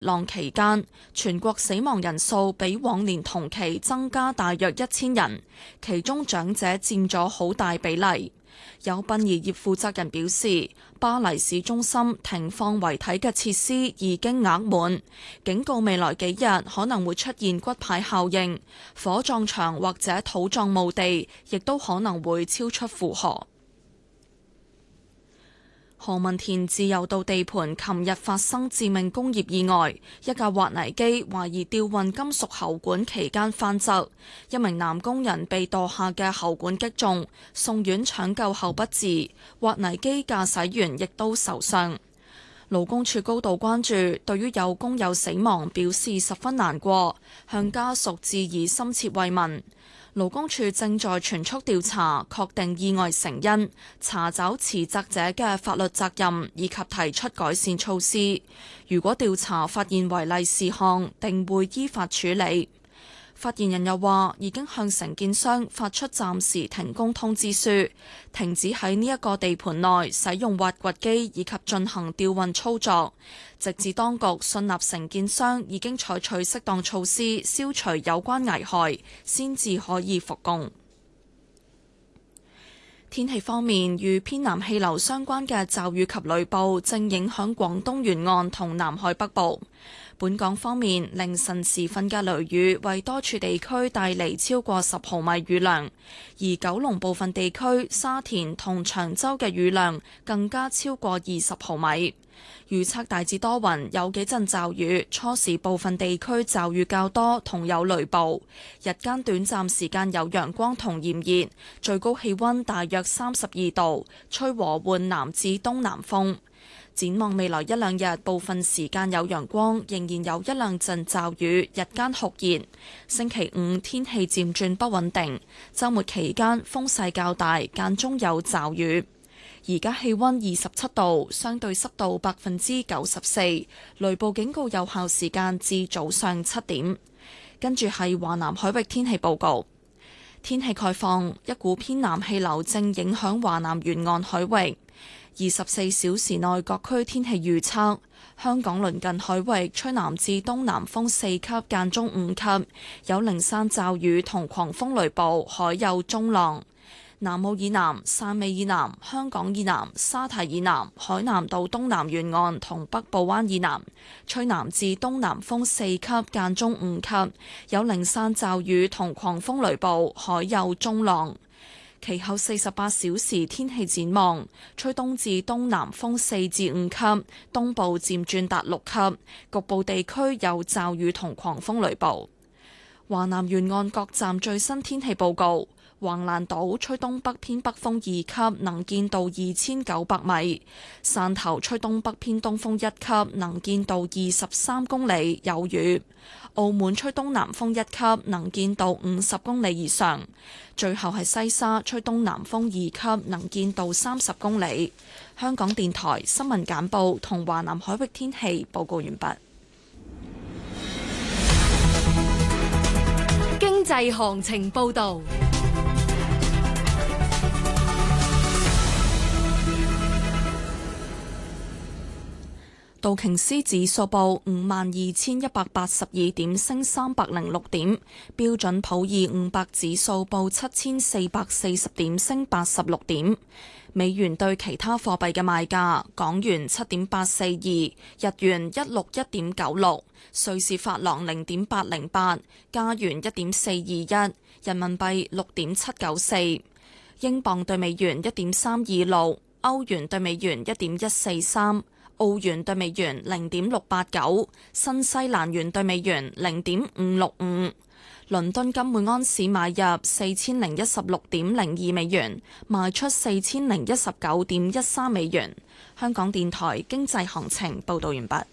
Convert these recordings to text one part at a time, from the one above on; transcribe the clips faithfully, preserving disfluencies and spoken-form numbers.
浪期間，全國死亡人數比往年同期增加大約一千人，其中長者佔咗好大比例。有殯儀業負責人表示，巴黎市中心停放遺體嘅設施已經額滿，警告未來幾日可能會出現骨牌效應，火葬場或者土葬墓地亦都可能會超出負荷。何文田自由道地盤琴日發生致命工業意外，一架挖泥機懷疑吊運金屬喉管期間翻側，一名男工人被墮下嘅喉管擊中，送院搶救後不治，挖泥機駕駛員亦都受傷。勞工處高度關注，對於有工友死亡表示十分難過，向家屬致以深切慰問。勞工處正在全速調查，確定意外成因，查找持責者嘅法律責任，以及提出改善措施。如果調查發現違例事項，定會依法處理。發言人又話，已經向承建商發出暫時停工通知書，停止喺呢一個地盤內使用挖掘機以及進行吊運操作，直至當局信納承建商已經採取適當措施消除有關危害，先至可以復工。天氣方面，與偏南氣流相關嘅驟雨及雷暴正影響廣東沿岸同南海北部。本港方面，凌晨時分嘅雷雨為多處地區帶嚟超過十毫米雨量，而九龍部分地區、沙田同長洲嘅雨量更加超過二十毫米。預測大致多雲，有幾陣驟雨，初時部分地區驟雨較多，同有雷暴。日間短暫時間有陽光同炎熱，最高氣溫大約三十二度，吹和緩南至東南風。展望未來一兩日，部分時間有陽光，仍然有一兩陣驟雨，日間酷熱。星期五天氣漸轉不穩定，週末期間風勢較大，間中有驟雨。而家氣溫二十七度，相對濕度百分之九十四，雷暴警告有效時間至早上七點。跟住係華南海域天氣報告。天氣概況，一股偏南氣流正影響華南沿岸海域。二十四小時內各區天氣預測：香港鄰近海域吹南至東南風四級，間中五級，有零散驟雨同狂風雷暴，海有中浪。南澳以南、汕尾以南、香港以南、沙堤以南、海南島東南沿岸同北部灣以南，吹南至東南風四級，間中五級，有零散驟雨同狂風雷暴，海有中浪。其後四十八小時天氣展望，吹東至東南風四至五級，東部漸轉達六級，局部地區有驟雨同狂風雷暴。華南沿岸各站最新天氣報告：橫瀾島吹東北偏北風二級，能見度二千九百米；汕頭吹東北偏東風一級，能見度二十三公里，有雨。澳門吹東南風一級，能見度五十公里以上。最後係西沙吹東南風二級，能見度三十公里。香港電台新聞簡報同華南海域天氣報告完畢。 經濟行情報導。 道瓊斯指數報五萬二千一百八十二點，升三百零六點。標準普爾五百指數報七千四百四十點，升八十六點。美元對其他貨幣嘅賣價：港元七點八四二，日元一六一點九六，瑞士法郎零點八零八，加元一點四二一，人民幣六點七九四，英鎊對美元一點三二六，歐元對美元一點一四三。澳元對美元零點六八九，新西蘭元對美元零點五六五。倫敦金每安士買入四千零一十六點零二美元，賣出四千零一十九點一三美元。香港電台經濟行情報道完畢。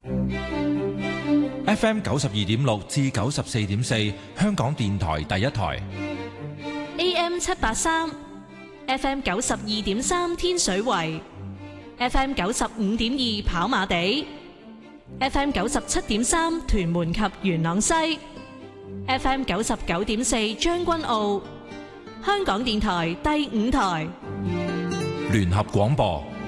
F M 九十二點六至九十四點四，香港電台第一台。 A M 七八三，F M 九十二點三天水圍。F M 九十五點二跑馬地，F M 九十七點三屯門及元朗西，F M 九十九點四將軍澳。香港電台第五台聯合廣播。